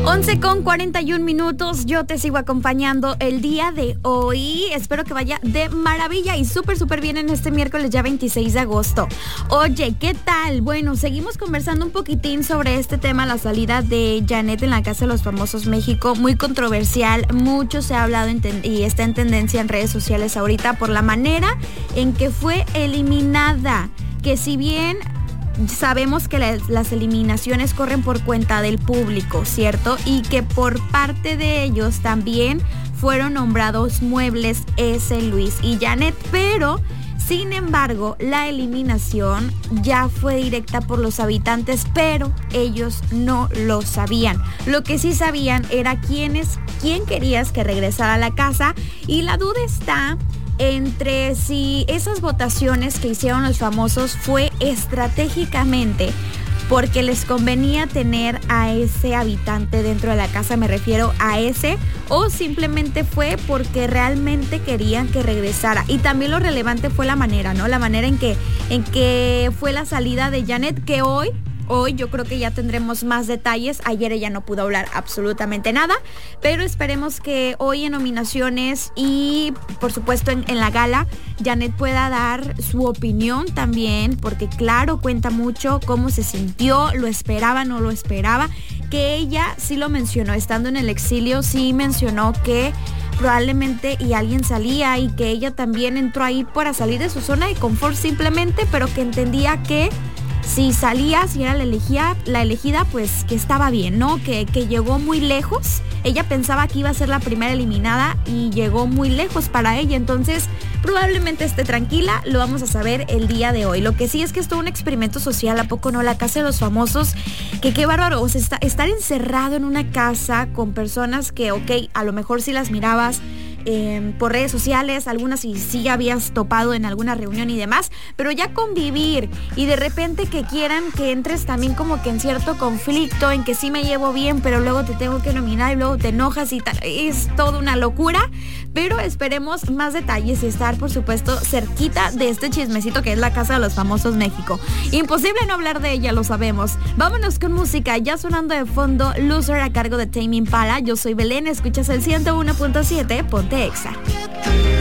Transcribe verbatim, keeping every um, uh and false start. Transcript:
once con cuarenta y un minutos, yo te sigo acompañando el día de hoy. Espero que vaya de maravilla y súper, súper bien en este miércoles ya veintiséis de agosto. Oye, ¿qué tal? Bueno, seguimos conversando un poquitín sobre este tema, la salida de Janet en la Casa de los Famosos México. Muy controversial, mucho se ha hablado en ten- y está en tendencia en redes sociales ahorita por la manera en que fue eliminada. Que si bien sabemos que las, las eliminaciones corren por cuenta del público, ¿cierto? Y que por parte de ellos también fueron nombrados muebles ese Luis y Janet, pero sin embargo la eliminación ya fue directa por los habitantes, pero ellos no lo sabían. Lo que sí sabían era quiénes, quién querías que regresara a la casa, y la duda está entre si esas votaciones que hicieron los famosos fue estratégicamente porque les convenía tener a ese habitante dentro de la casa, me refiero a ese, o simplemente fue porque realmente querían que regresara. Y también lo relevante fue la manera, ¿no? La manera en que, en que fue la salida de Janet, que hoy Hoy yo creo que ya tendremos más detalles. Ayer ella no pudo hablar absolutamente nada, pero esperemos que hoy en nominaciones y por supuesto en, en la gala Janet pueda dar su opinión también, porque claro, cuenta mucho cómo se sintió, lo esperaba, no lo esperaba, que ella sí lo mencionó, estando en el exilio, sí mencionó que probablemente y alguien salía y que ella también entró ahí para salir de su zona de confort simplemente, pero que entendía que si salía, si era la elegida, la elegida, pues que estaba bien, ¿no? Que, que llegó muy lejos. Ella pensaba que iba a ser la primera eliminada y llegó muy lejos para ella. Entonces, probablemente esté tranquila. Lo vamos a saber el día de hoy. Lo que sí es que es todo un experimento social, ¿a poco no? La Casa de los Famosos, que qué bárbaro. O sea, está, estar encerrado en una casa con personas que, ok, a lo mejor sí las mirabas Eh, por redes sociales, algunas sí, sí habías topado en alguna reunión y demás, pero ya convivir y de repente que quieran que entres también como que en cierto conflicto, en que sí me llevo bien, pero luego te tengo que nominar y luego te enojas y tal, es toda una locura. Pero esperemos más detalles y estar, por supuesto, cerquita de este chismecito que es la Casa de los Famosos México. Imposible no hablar de ella, lo sabemos. Vámonos con música, ya sonando de fondo Loser a cargo de Tame Impala. Yo soy Belén, escuchas el ciento uno punto siete, ponte Exa.